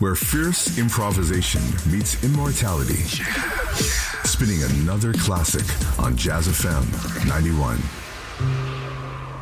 where fierce improvisation meets immortality. Spinning another classic on Jazz FM 91.